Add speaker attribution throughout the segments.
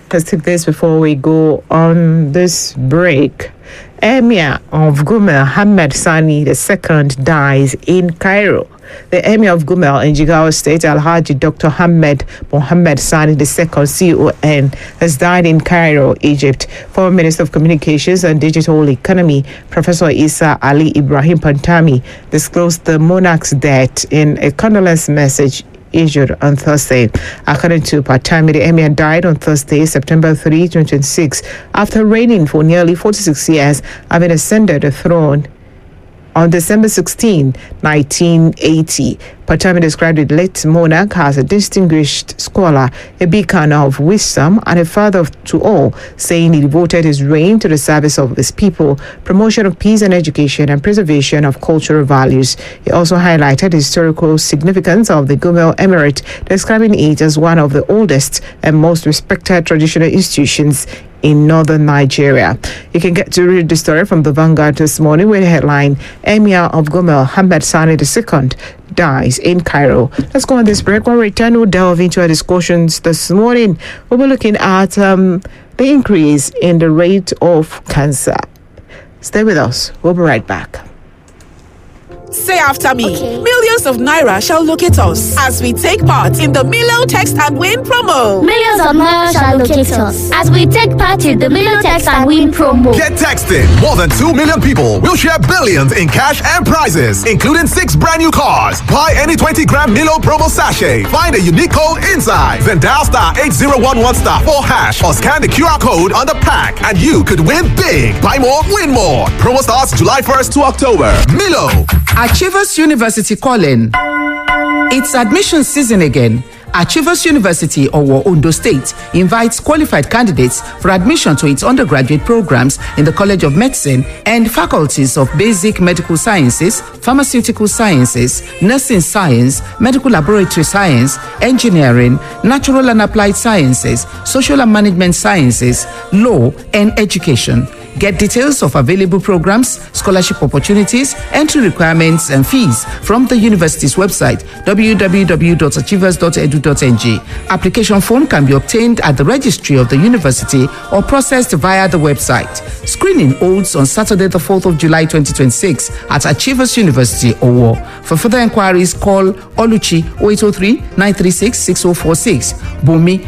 Speaker 1: Let's take this before we go on this break. Emir of Gumel, Hamad Sani II, dies in Cairo. The Emir of Gumel in Jigawa State, Alhaji Dr. Hamad Mohammed Sani II, CON, has died in Cairo, Egypt. Former Minister of Communications and Digital Economy, Professor Isa Ali Ibrahim Pantami, disclosed the monarch's death in a condolence message issued on Thursday. According to Pantami, the Emir died on Thursday, September 3, 2026, after reigning for nearly 46 years, having ascended the throne on December 16, 1980. Pantami described the late monarch as a distinguished scholar, a beacon of wisdom, and a father to all, saying he devoted his reign to the service of his people, promotion of peace and education, and preservation of cultural values. He also highlighted the historical significance of the Gumel Emirate, describing it as one of the oldest and most respected traditional institutions in northern Nigeria. You can get to read the story from the Vanguard this morning with the headline, Emir of Gumel, Hamad Sani II, dies in Cairo. Let's go on this break. When we return, we'll delve into our discussions this morning. We'll be looking at the increase in the rate of cancer. Stay with us. We'll be right back.
Speaker 2: Say after me. Okay. Millions of Naira shall locate us as we take part in the Milo Text and Win promo.
Speaker 3: Millions of Naira shall locate us as we take part in the Milo Text and Win promo.
Speaker 4: Get texting. More than 2 million people will share billions in cash and prizes, including 6 brand new cars. Buy any 20-gram Milo promo sachet. Find a unique code inside. Then dial star 8011 star 4 hash or scan the QR code on the pack and you could win big. Buy more, win more. Promo starts July 1st to October. Milo.
Speaker 2: Achievers University calling. It's admission season again. Achievers University, Owo, Ondo State, invites qualified candidates for admission to its undergraduate programs in the College of Medicine and faculties of Basic Medical Sciences, Pharmaceutical Sciences, Nursing Science, Medical Laboratory Science, Engineering, Natural and Applied Sciences, Social and Management Sciences, Law, and Education. Get details of available programs, scholarship opportunities, entry requirements, and fees from the university's website, www.achievers.edu.ng. Application form can be obtained at the registry of the university or processed via the website. Screening holds on Saturday, the 4th of July, 2026 at Achievers University, Owo. For further inquiries, call Oluchi 0803-936-6046, Bumi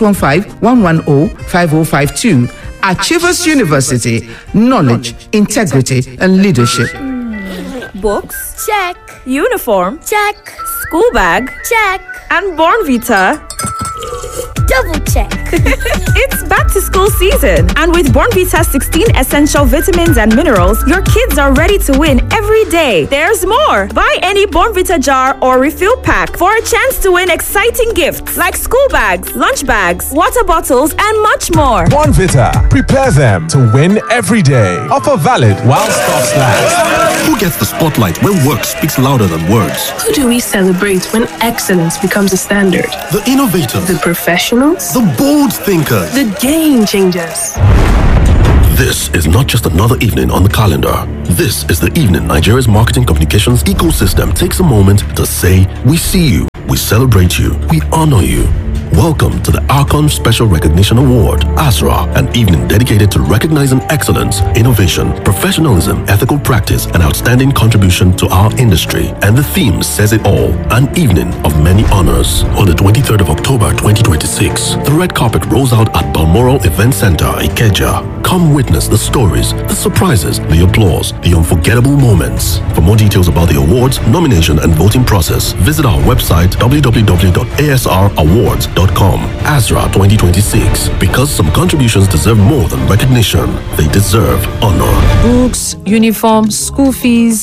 Speaker 2: 0815-110-5052. Achievers University, knowledge, integrity, and leadership.
Speaker 5: Books?
Speaker 3: Check.
Speaker 5: Uniform?
Speaker 3: Check.
Speaker 5: School bag?
Speaker 3: Check.
Speaker 5: And Born Vita?
Speaker 3: Double check.
Speaker 5: It's back to school season, and with Born Vita 16 essential vitamins and minerals, your kids are ready to win every day. There's more. Buy any Born Vita jar or refill pack for a chance to win exciting gifts like school bags, lunch bags, water bottles, and much more.
Speaker 6: Born Vita. Prepare them to win every day. Offer valid while stocks last.
Speaker 7: Who gets the spotlight when work speaks louder than words?
Speaker 8: Who do we celebrate when excellence becomes a standard?
Speaker 7: The innovators,
Speaker 8: the professionals,
Speaker 7: the bold thinkers,
Speaker 8: the game changers.
Speaker 7: This is not just another evening on the calendar. This is the evening Nigeria's marketing communications ecosystem takes a moment to say, we see you, we celebrate you, we honor you. Welcome to the Archon Special Recognition Award, ASRA, an evening dedicated to recognizing excellence, innovation, professionalism, ethical practice, and outstanding contribution to our industry. And the theme says it all, an evening of many honors. On the 23rd of October 2026, the red carpet rolls out at Balmoral Event Center, Ikeja. Come witness the stories, the surprises, the applause, the unforgettable moments. For more details about the awards, nomination, and voting process, visit our website www.asrawards.com. ASRA 2026. Because some contributions deserve more than recognition, they deserve honor.
Speaker 9: Books, uniform, school fees.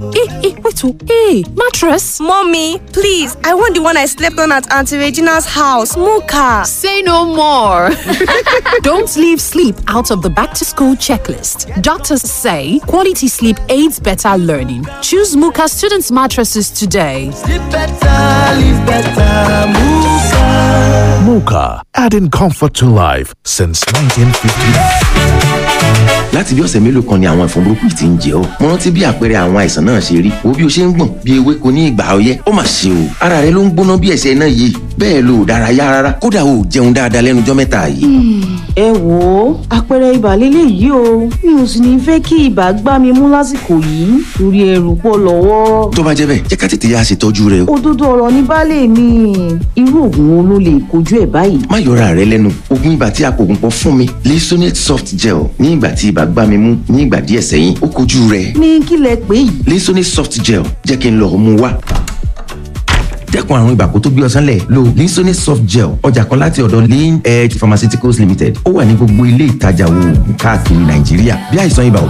Speaker 9: Wait, mattress?
Speaker 10: Mommy, please, I want the one I slept on at Auntie Regina's house, Muka.
Speaker 9: Say no more. Don't leave sleep out of the back-to-school checklist. Doctors say quality sleep aids better learning. Choose Muka students' mattresses today.
Speaker 11: Sleep better, live better, Muka.
Speaker 6: Muka, adding comfort to life since 1959.
Speaker 12: láti bí ọ̀sẹ̀ mélòó kan ni àwọn ẹ̀fọn burúkú yìí ti ń jẹ ọ́. mo rántí bí àpẹẹrẹ àwọn àìsàn náà ṣe rí. wo bí o ṣe ń gbọ̀n bí ewéko ní ìgbà ọyẹ́. ó mà ṣe o, ara rẹ ló ń gbóná bí ẹ̀sẹ̀ náà yìí. bẹ́ẹ̀ lo ò dárayá rárá, kódà o ò jẹun dáadáa lẹ́nujọ́ mẹ́ta yìí.
Speaker 13: ẹ wò ó, àpẹẹrẹ ibà lélẹ̀ yìí o. mi ò sì ní fẹ́ kí ibà gbá mi mú lásìkò yìí torí ẹrù pọ̀ lọ́wọ́.
Speaker 12: tó bá jẹ́ bẹ́ẹ̀, jẹ́ ká tètè yá ṣètọ́jú rẹ o.
Speaker 13: òdodo ọ̀rọ̀ ní baálé mi. irú oògùn wo ló lè kojú ẹ̀ báyìí?
Speaker 12: má yọra rẹ lẹ́nu. oògùn ibà tí a kò gùn pọ̀ fún mi, Lisonate soft gel, ní ìgbà tí ibà gbá mi mú ní ìgbà díẹ̀ sẹ́yìn, ó kojú rẹ̀.
Speaker 13: ní kí lẹ pè yìí?
Speaker 12: Lisonate soft gel, jẹ́ kí n lọ mú wá. dẹ́kun àrùn ibà kó tó gbé ọ sánlẹ̀, lo Lisonate soft gel, ọjà kan láti ọ̀dọ̀ Lean Edge Pharmaceuticals Limited. ó wà ní gbogbo ilé ìtajà oògùn káàkiri Nàìjíríà. bí àìsàn ibà ò